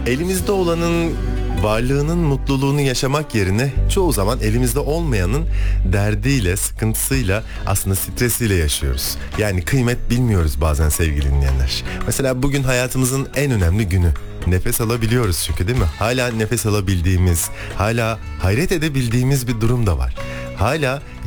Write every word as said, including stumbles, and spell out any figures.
Elimizde olanın varlığının mutluluğunu yaşamak yerine çoğu zaman elimizde olmayanın derdiyle, sıkıntısıyla, aslında stresiyle yaşıyoruz. Yani kıymet bilmiyoruz bazen sevgili dinleyenler. Mesela bugün hayatımızın en önemli günü. Nefes alabiliyoruz çünkü, değil mi? Hala nefes alabildiğimiz, hala hayret edebildiğimiz bir durum da var. Hala